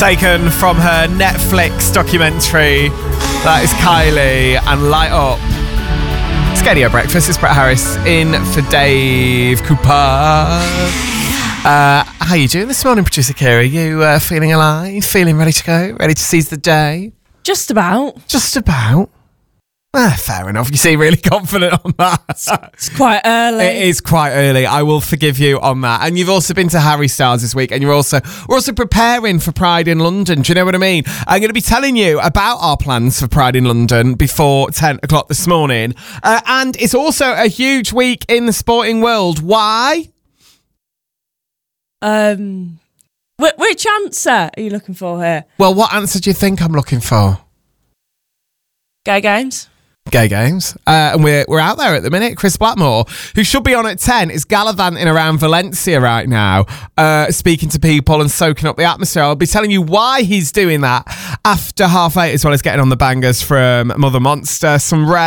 Taken from her Netflix documentary. That is Kylie and Light Up. Scadio Breakfast. It's Brett Harris in for Dave Cooper. How you doing this morning, producer Kira? You feeling alive? Feeling ready to go? Ready to seize the day? Just about. Just about. Fair enough. You seem really confident on that. It's quite early. It is quite early. I will forgive you on that. And you've also been to Harry Styles this week, and we're also preparing for Pride in London. Do you know what I mean? I'm going to be telling you about our plans for Pride in London before 10 o'clock this morning. And it's also a huge week in the sporting world. Why? Which answer are you looking for here? Well, what answer do you think I'm looking for? Gay games. Gay games. And we're out there at the minute. Chris Blackmore, who should be on at 10, is gallivanting around Valencia right now, speaking to people and soaking up the atmosphere. I'll be telling you why he's doing that after 8:30, as well as getting on the bangers from Mother Monster, some